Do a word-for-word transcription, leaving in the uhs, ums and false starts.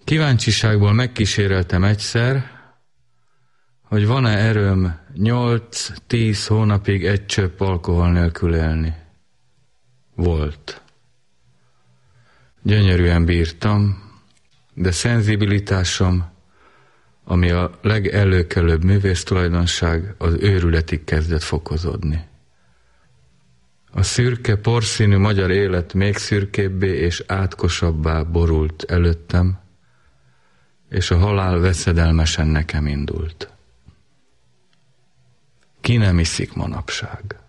Kíváncsiságból megkíséreltem egyszer, hogy van-e erőm nyolc-tíz hónapig egy csöpp alkohol nélkül élni. Volt. Gyönyörűen bírtam, de szenzibilitásom, ami a legelőkelőbb művésztulajdonság, az őrületig kezdett fokozódni. A szürke, porszínű magyar élet még szürkébbé és átkosabbá borult előttem, és a halál veszedelmesen nekem indult. Ki nem iszik manapság?